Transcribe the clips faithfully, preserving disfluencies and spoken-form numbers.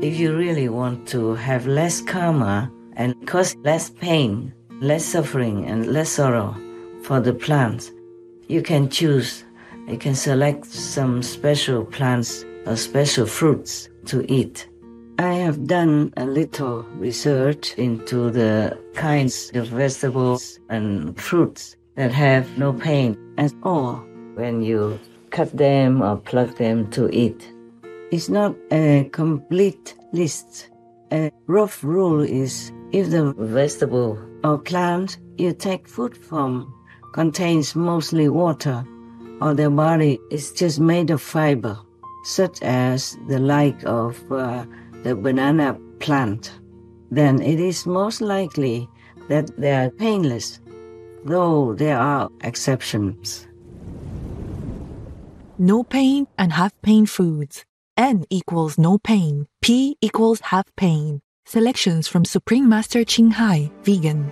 If you really want to have less karma and cause less pain, less suffering, and less sorrow for the plants, you can choose, you can select some special plants or special fruits to eat. I have done a little research into the kinds of vegetables and fruits that have no pain at all when you cut them or pluck them to eat. It's not a complete list. A rough rule is if the vegetable or plant you take food from contains mostly water, or their body is just made of fiber, such as the like of uh, the banana plant, then it is most likely that they are painless, though there are exceptions. No pain and half pain foods. N equals no pain. P equals half pain. Selections from Supreme Master Ching Hai, vegan.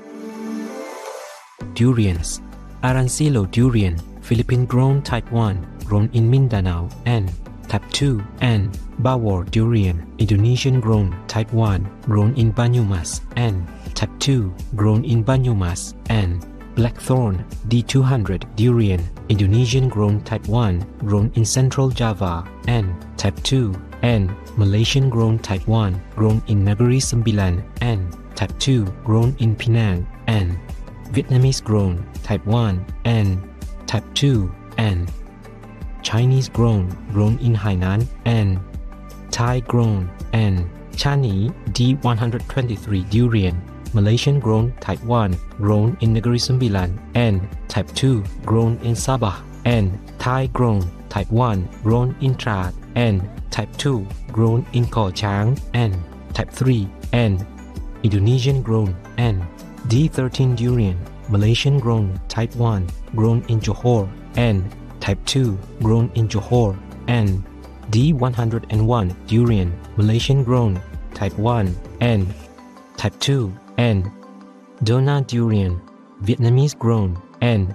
Durians. Arancillo durian, Philippine-grown type one, grown in Mindanao, and type two, and Bawor durian, Indonesian-grown type one, grown in Banyumas, and type two, grown in Banyumas, and Blackthorn D two hundred durian, Indonesian-grown type one, grown in Central Java, and type two, and Malaysian-grown type one, grown in Negeri Sembilan, and type two, grown in Penang, and Vietnamese-grown type one, and type two, and Chinese-grown, grown in Hainan, and Thai-grown, and Chani D one twenty-three durian, Malaysian-grown type one, grown in Negeri Sembilan, and type two, grown in Sabah, and Thai-grown type one, grown in Trat, and type two, grown in Khor Chang, and type three, and Indonesian-grown, and D thirteen durian, Malaysian-grown type one, grown in Johor, and type two, grown in Johor, and D one oh one durian, Malaysian-grown type one, and type two, and Dona durian, Vietnamese-grown, and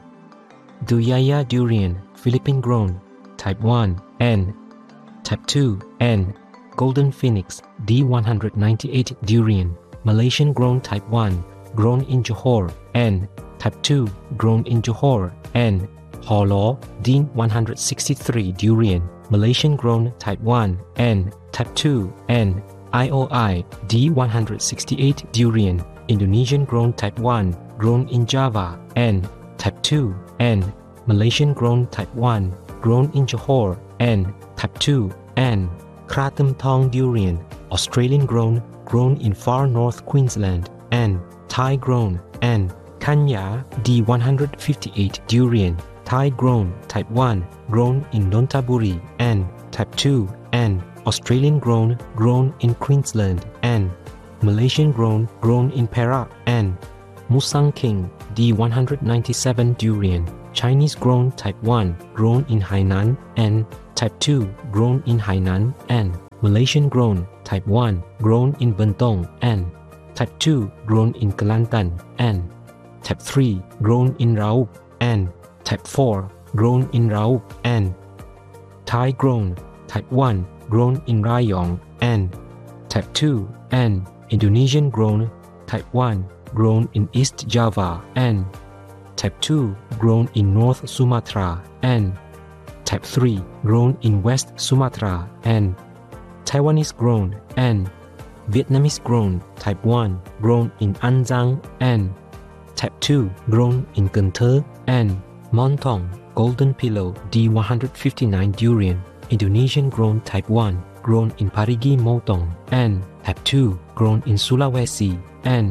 Duyaya durian, Philippine-grown type one, and type two, and Golden Phoenix D one ninety-eight durian, Malaysian-grown type one, grown in Johor, and type two, grown in Johor, and Holo D one sixty-three durian, Malaysian-grown type one, and type two, and I O I D one sixty-eight durian, Indonesian-grown type one, grown in Java, and type two, and Malaysian-grown type one, grown in Johor, and type two, and Kratom Thong durian, Australian-grown, grown in far north Queensland, and Thai-grown, and Kanya D one fifty-eight durian, Thai-grown type one, grown in Nonthaburi, and type two, and Australian-grown, grown in Queensland, and Malaysian-grown, grown in Perak, and Musang King D one ninety-seven durian, Chinese-grown type one, grown in Hainan, and type two, grown in Hainan, and Malaysian-grown type one, grown in Bentong, and type two, grown in Kelantan, and type three, grown in Raub, and type four, grown in Raub, and Thai-grown type one, grown in Rayong, and type two, and Indonesian-grown type one, grown in East Java, and type two, grown in North Sumatra, and type three, grown in West Sumatra, and Taiwanese-grown, and Vietnamese-grown type one, grown in An Giang, and type two, grown in Cần Thơ, and Montong Golden Pillow D one fifty-nine durian, Indonesian-grown type one, grown in Parigi Motong, and type two, grown in Sulawesi, and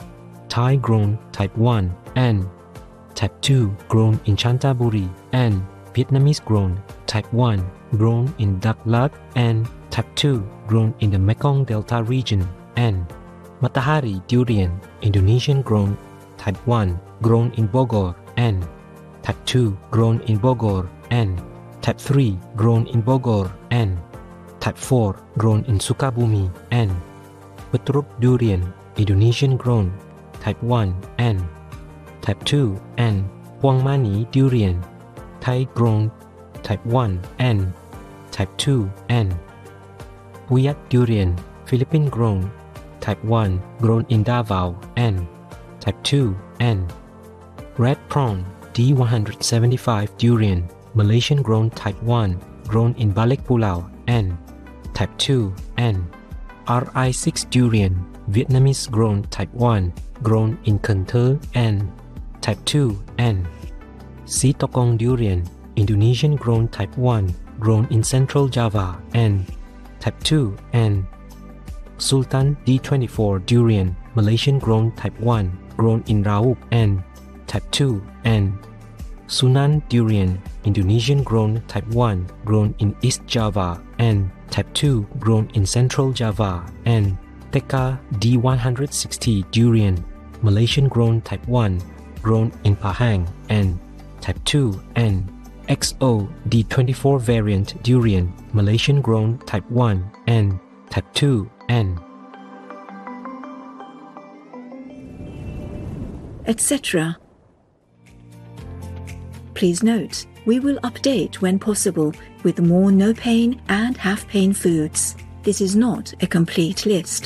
Thai-grown type one, and type two, grown in Chantaburi, and Vietnamese-grown type one, grown in Dak Lat, and type two, grown in the Mekong Delta region, and Matahari durian, Indonesian-grown type one, grown in Bogor, and type two, grown in Bogor, and type three, grown in Bogor, and type four, grown in Sukabumi, and Petruk durian, Indonesian-grown type one, and type two, and Huang Mani durian, Thai-grown type one, and type two, and Puyat durian, Philippine grown Type one, grown in Davao and Type two and Red prawn D one seventy-five durian, Malaysian grown Type one, grown in Balikpulao and Type two and R I six durian, Vietnamese grown Type one, grown in Cần Thơ and Type two and Si Tokong durian, Indonesian grown Type one, grown in Central Java and Type two and Sultan D twenty-four durian, Malaysian grown Type one, grown in Raub and Type two and Sunan durian, Indonesian grown Type one, grown in East Java and Type two, grown in Central Java and Tekka D one sixty durian, Malaysian grown Type one, grown in Pahang and Type two and X O D twenty-four variant durian, Malaysian grown Type one and Type two and et cetera. Please note, we will update when possible with more no-pain and have-pain foods. This is not a complete list.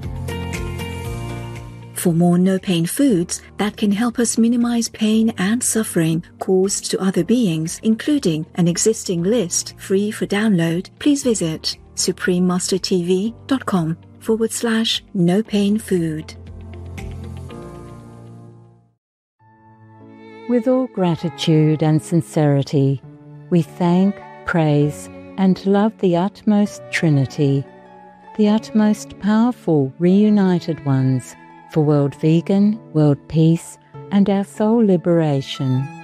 For more no-pain foods that can help us minimize pain and suffering caused to other beings, including an existing list free for download, please visit suprememastertv.com forward slash no-pain food. With all gratitude and sincerity, we thank, praise, and love the utmost Trinity, the utmost powerful reunited ones, for world vegan, world peace, and our soul liberation.